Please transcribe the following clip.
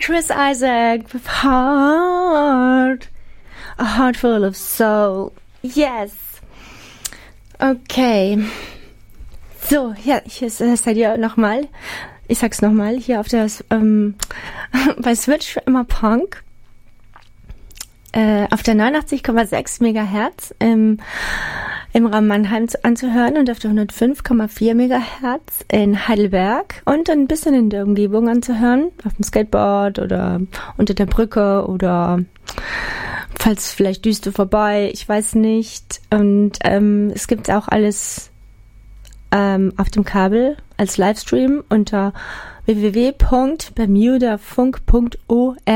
Chris Isaak with Heart. A heart full of soul. Yes. Okay. So, ja, hier seid ihr nochmal. Ich sag's nochmal, hier auf der, bei Switch für immer Punk. Auf der 89,6 Megahertz im Raum Mannheim anzuhören und auf der 105,4 Megahertz in Heidelberg und ein bisschen in der Umgebung anzuhören, auf dem Skateboard oder unter der Brücke oder falls vielleicht düst du vorbei, ich weiß nicht. Und es gibt auch alles auf dem Kabel als Livestream unter www.bermudafunk.org.